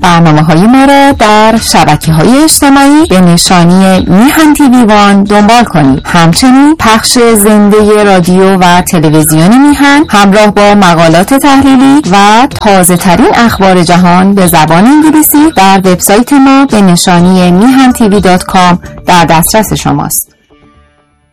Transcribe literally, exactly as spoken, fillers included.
برنامه‌های ما را در شبکه‌های اجتماعی به نشانی میهن تیوی وان دنبال کنید. همچنین پخش زنده رادیو و تلویزیون میهن همراه با مقالات تحلیلی و تازه ترین اخبار جهان به زبان انگلیسی در وبسایت ما به نشانی میهن تیوی دات کام در دسترس شماست.